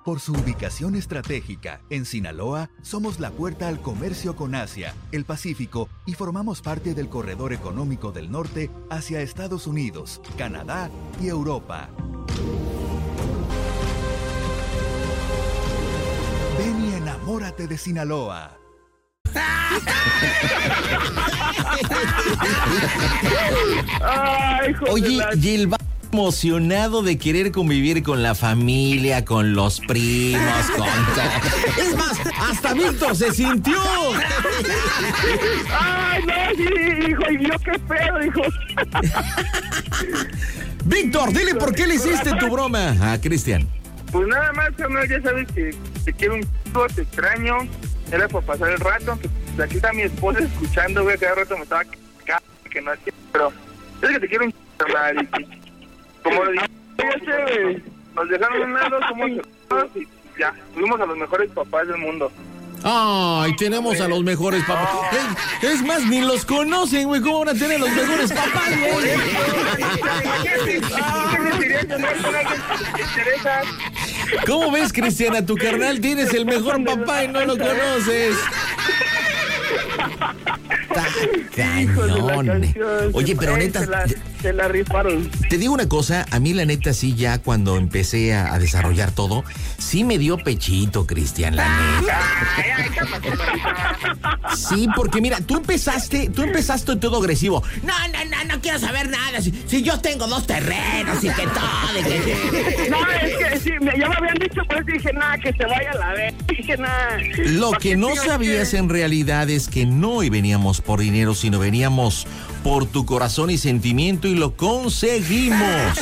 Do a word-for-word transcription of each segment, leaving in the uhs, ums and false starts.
Por su ubicación estratégica, en Sinaloa, somos la puerta al comercio con Asia, el Pacífico y formamos parte del corredor económico del norte hacia Estados Unidos, Canadá y Europa. Ven y enamórate de Sinaloa. Ay, Oye, la... y el va emocionado de querer convivir con la familia, con los primos, con todo. Es más, hasta Víctor se sintió. Ay, no, sí, hijo, y yo qué pedo, hijo. Víctor, dile por qué le hiciste tu broma a Cristian. Pues nada más, carnal, ya sabes que te quiero un chico, te extraño. Era por pasar el rato, que aquí está mi esposa escuchando, güey, cada rato me estaba cagando, que no hacía, pero es que te quiero un chico, carnal, y como lo dije, güey, nos dejaron un lado, somos hermanos y ya, tuvimos a los mejores papás del mundo. Ay, tenemos a los mejores papás. Es, es más, ni los conocen, güey. ¿Cómo van a tener los mejores papás, güey? ¿Cómo ves, Cristiana? Tu carnal tienes el mejor papá y no lo conoces. Cañón. Oye, pero neta, se la, se la rifaron. Te digo una cosa, a mí la neta sí, ya cuando empecé a, a desarrollar todo, sí me dio pechito, Cristian, la neta. Sí, porque mira, tú empezaste, tú empezaste todo agresivo. No, no, no, no quiero saber nada. Si, si yo tengo dos terrenos y que todo. Y que... No, es que sí, ya me habían dicho, pues dije, nada, que se vaya a la vez. Dije, nada. Lo que no sabías en realidad es que no veníamos por dinero, sino veníamos por tu corazón y sentimiento y lo conseguimos.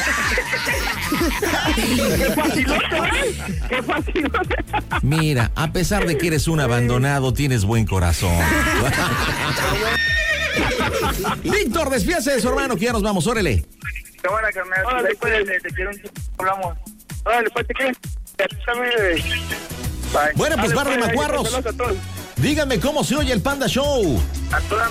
¡Qué facilote, ¿eh? ¡Qué facilote! Mira, a pesar de que eres un abandonado, tienes buen corazón. Víctor, despídase de su hermano, que ya nos vamos, órale. Qué buena, carnal. Órale, pues, te quiero un chico, hablamos. Órale, pues, te quiero. Bueno, pues, barra de macuarros. Díganme cómo se oye el Panda Show. A toda